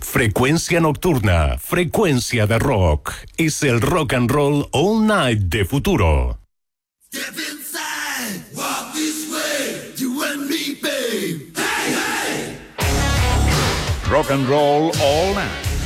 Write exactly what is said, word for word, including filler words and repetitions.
Frecuencia nocturna, frecuencia de rock. Es el rock and roll all night de futuro. Step inside, walk this way, you and me, babe. Hey, hey. Rock and roll all night.